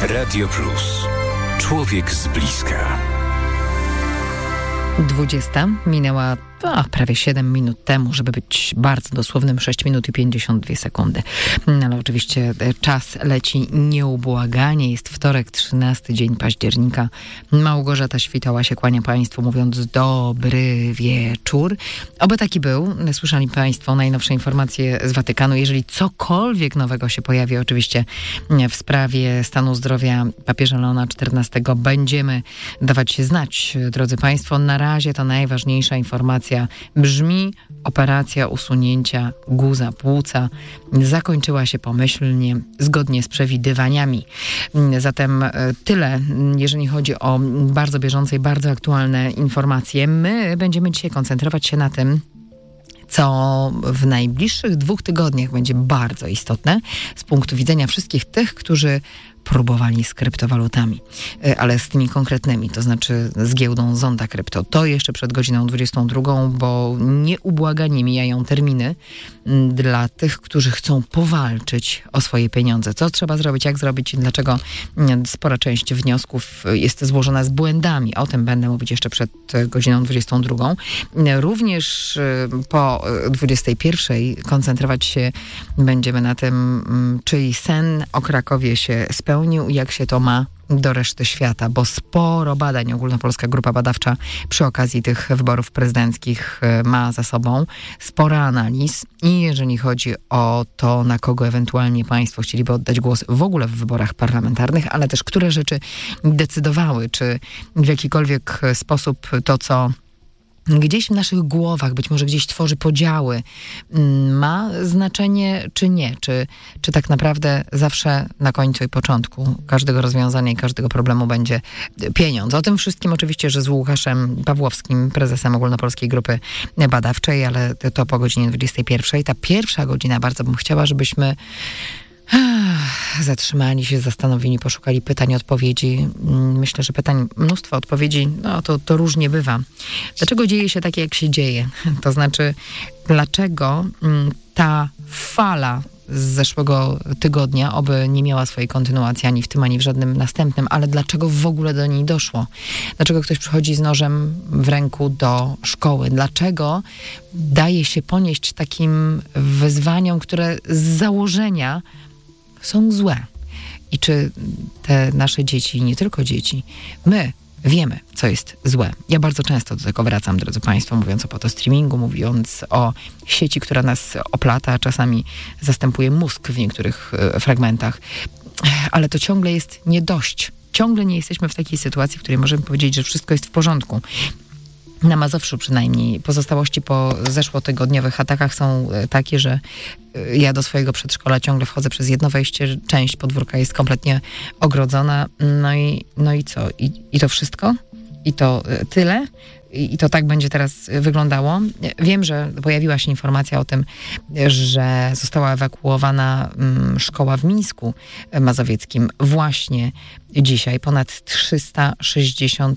Radio Plus. Człowiek z bliska. 20 minęła prawie 7 minut temu, żeby być bardzo dosłownym, 6 minut i 52 sekundy. Ale oczywiście czas leci nieubłaganie. Jest wtorek, 13 dzień października. Małgorzata Świtała się kłania Państwu, mówiąc dobry wieczór. Oby taki był. Słyszeli Państwo najnowsze informacje z Watykanu. Jeżeli cokolwiek nowego się pojawi, oczywiście w sprawie stanu zdrowia papieża Leona XIV, będziemy dawać się znać, drodzy Państwo. Na razie to najważniejsza informacja brzmi: operacja usunięcia guza płuca zakończyła się pomyślnie, zgodnie z przewidywaniami. Zatem tyle, jeżeli chodzi o bardzo bieżące i bardzo aktualne informacje. My będziemy dzisiaj koncentrować się na tym, co w najbliższych 2 tygodniach będzie bardzo istotne z punktu widzenia wszystkich tych, którzy próbowali z kryptowalutami, ale z tymi konkretnymi, to znaczy z giełdą Zonda Krypto. To jeszcze przed godziną 22, bo nieubłaganie mijają terminy dla tych, którzy chcą powalczyć o swoje pieniądze. Co trzeba zrobić, jak zrobić i dlaczego spora część wniosków jest złożona z błędami. O tym będę mówić jeszcze przed godziną 22. Również po 21 koncentrować się będziemy na tym, czyj sen o Krakowie się spełnił, jak się to ma do reszty świata, bo sporo badań Ogólnopolska Grupa Badawcza przy okazji tych wyborów prezydenckich ma za sobą, sporo analiz i jeżeli chodzi o to, na kogo ewentualnie państwo chcieliby oddać głos w ogóle w wyborach parlamentarnych, ale też które rzeczy decydowały, czy w jakikolwiek sposób to, co gdzieś w naszych głowach, być może gdzieś tworzy podziały, ma znaczenie czy nie? Czy tak naprawdę zawsze na końcu i początku każdego rozwiązania i każdego problemu będzie pieniądz? O tym wszystkim oczywiście, że z Łukaszem Pawłowskim, prezesem Ogólnopolskiej Grupy Badawczej, ale to po godzinie 21. Ta pierwsza godzina, bardzo bym chciała, żebyśmy zatrzymali się, zastanowili, poszukali pytań, odpowiedzi. Myślę, że pytań mnóstwo, odpowiedzi, to różnie bywa. Dlaczego dzieje się tak, jak się dzieje? To znaczy, dlaczego ta fala z zeszłego tygodnia, oby nie miała swojej kontynuacji ani w tym, ani w żadnym następnym, ale dlaczego w ogóle do niej doszło? Dlaczego ktoś przychodzi z nożem w ręku do szkoły? Dlaczego daje się ponieść takim wyzwaniom, które z założenia są złe? I czy te nasze dzieci, nie tylko dzieci, my wiemy, co jest złe. Ja bardzo często do tego wracam, drodzy Państwo, mówiąc o podostreamingu, mówiąc o sieci, która nas oplata, a czasami zastępuje mózg w niektórych fragmentach. Ale to ciągle jest nie dość. Ciągle nie jesteśmy w takiej sytuacji, w której możemy powiedzieć, że wszystko jest w porządku. Na Mazowszu przynajmniej pozostałości po zeszłotygodniowych atakach są takie, że ja do swojego przedszkola ciągle wchodzę przez jedno wejście, część podwórka jest kompletnie ogrodzona. No i co? I to wszystko? I to tyle? I to tak będzie teraz wyglądało. Wiem, że pojawiła się informacja o tym, że została ewakuowana szkoła w Mińsku Mazowieckim właśnie dzisiaj. Ponad 360